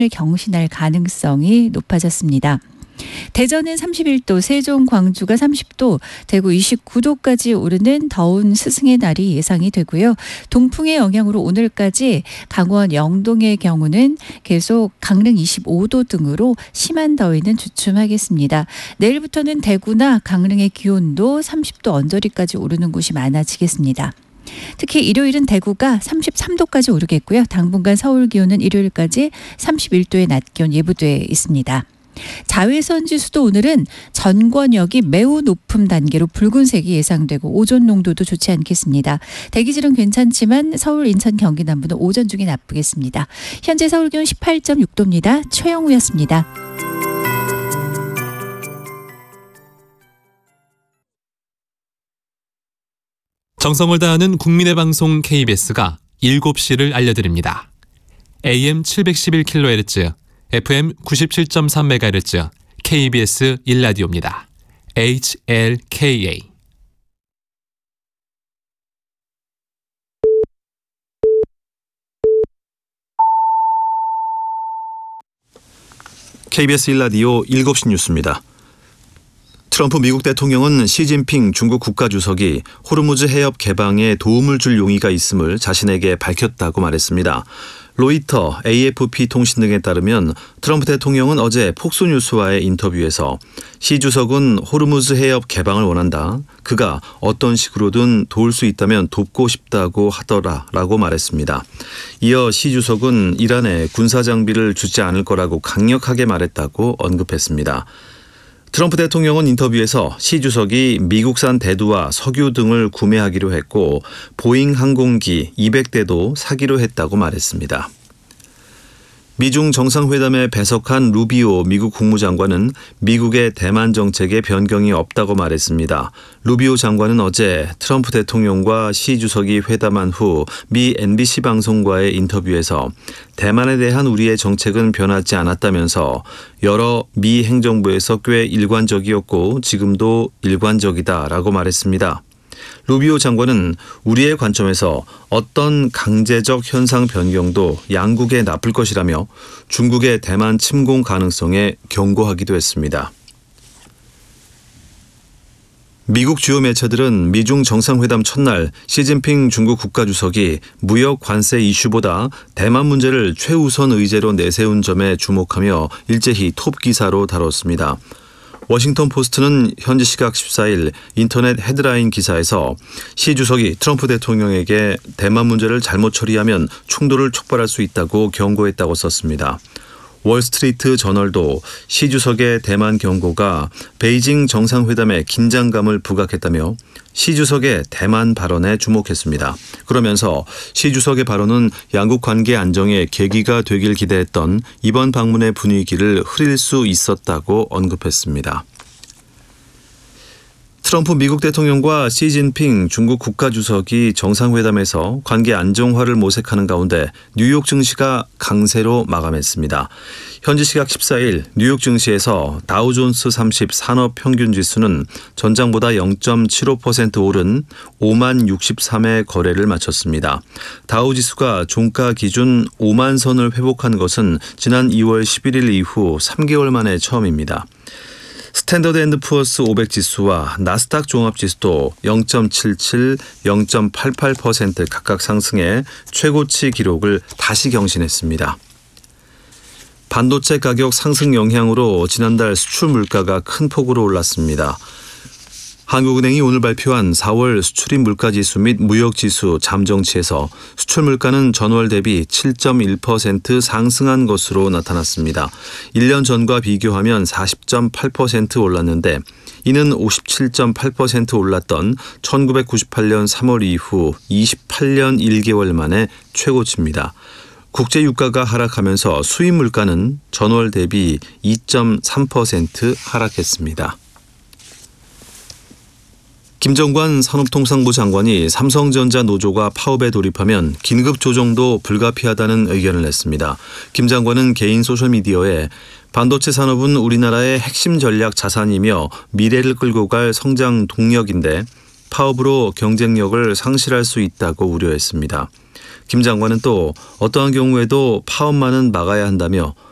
경신할 가능성이 높아졌습니다. 대전은 31도, 세종, 광주가 30도, 대구 29도까지 오르는 더운 스승의 날이 예상이 되고요. 동풍의 영향으로 오늘까지 강원 영동의 경우는 계속 강릉 25도 등으로 심한 더위는 주춤하겠습니다. 내일부터는 대구나 강릉의 기온도 30도 언저리까지 오르는 곳이 많아지겠습니다. 특히 일요일은 대구가 33도까지 오르겠고요. 당분간 서울 기온은 일요일까지 31도의 낮 기온 예보돼 있습니다. 자외선 지수도 오늘은 전 권역이 매우 높음 단계로 붉은색이 예상되고 오존 농도도 좋지 않겠습니다. 대기질은 괜찮지만 서울, 인천, 경기 남부는 오전 중에 나쁘겠습니다. 현재 서울 기온 18.6도입니다. 최영우였습니다. 정성을 다하는 국민의 방송 KBS가 7시를 알려드립니다. AM 711kHz, FM 97.3MHz, KBS 1라디오입니다. HLKA. KBS 1라디오 7시 뉴스입니다. 트럼프 미국 대통령은 시진핑 중국 국가주석이 호르무즈 해협 개방에 도움을 줄 용의가 있음을 자신에게 밝혔다고 말했습니다. 로이터, AFP 통신 등에 따르면 트럼프 대통령은 어제 폭스뉴스와의 인터뷰에서 시 주석은 호르무즈 해협 개방을 원한다. 그가 어떤 식으로든 도울 수 있다면 돕고 싶다고 하더라라고 말했습니다. 이어 시 주석은 이란에 군사장비를 주지 않을 거라고 강력하게 말했다고 언급했습니다. 트럼프 대통령은 인터뷰에서 시 주석이 미국산 대두와 석유 등을 구매하기로 했고 보잉 항공기 200대도 사기로 했다고 말했습니다. 미중 정상회담에 배석한 루비오 미국 국무장관은 미국의 대만 정책에 변경이 없다고 말했습니다. 루비오 장관은 어제 트럼프 대통령과 시 주석이 회담한 후 미 NBC 방송과의 인터뷰에서 대만에 대한 우리의 정책은 변하지 않았다면서 여러 미 행정부에서 꽤 일관적이었고 지금도 일관적이다라고 말했습니다. 루비오 장관은 우리의 관점에서 어떤 강제적 현상 변경도 양국에 나쁠 것이라며 중국의 대만 침공 가능성에 경고하기도 했습니다. 미국 주요 매체들은 미중 정상회담 첫날 시진핑 중국 국가주석이 무역 관세 이슈보다 대만 문제를 최우선 의제로 내세운 점에 주목하며 일제히 톱 기사로 다뤘습니다. 워싱턴 포스트는 현지 시각 14일 인터넷 헤드라인 기사에서 시 주석이 트럼프 대통령에게 대만 문제를 잘못 처리하면 충돌을 촉발할 수 있다고 경고했다고 썼습니다. 월스트리트 저널도 시 주석의 대만 경고가 베이징 정상회담에 긴장감을 부각했다며 시 주석의 대만 발언에 주목했습니다. 그러면서 시 주석의 발언은 양국 관계 안정의 계기가 되길 기대했던 이번 방문의 분위기를 흐릴 수 있었다고 언급했습니다. 트럼프 미국 대통령과 시진핑 중국 국가주석이 정상회담에서 관계 안정화를 모색하는 가운데 뉴욕 증시가 강세로 마감했습니다. 현지 시각 14일 뉴욕 증시에서 다우존스 30 산업평균지수는 전장보다 0.75% 오른 5만 63회 거래를 마쳤습니다. 다우지수가 종가 기준 5만 선을 회복한 것은 지난 2월 11일 이후 3개월 만에 처음입니다. 스탠더드 앤드 푸어스 500 지수와 나스닥 종합지수도 0.77, 0.88% 각각 상승해 최고치 기록을 다시 경신했습니다. 반도체 가격 상승 영향으로 지난달 수출 물가가 큰 폭으로 올랐습니다. 한국은행이 오늘 발표한 4월 수출입 물가지수 및 무역지수 잠정치에서 수출 물가는 전월 대비 7.1% 상승한 것으로 나타났습니다. 1년 전과 비교하면 40.8% 올랐는데 이는 57.8% 올랐던 1998년 3월 이후 28년 1개월 만에 최고치입니다. 국제 유가가 하락하면서 수입 물가는 전월 대비 2.3% 하락했습니다. 김정관 산업통상부 장관이 삼성전자 노조가 파업에 돌입하면 긴급 조정도 불가피하다는 의견을 냈습니다. 김 장관은 개인 소셜미디어에 반도체 산업은 우리나라의 핵심 전략 자산이며 미래를 끌고 갈 성장 동력인데 파업으로 경쟁력을 상실할 수 있다고 우려했습니다. 김 장관은 또 어떠한 경우에도 파업만은 막아야 한다며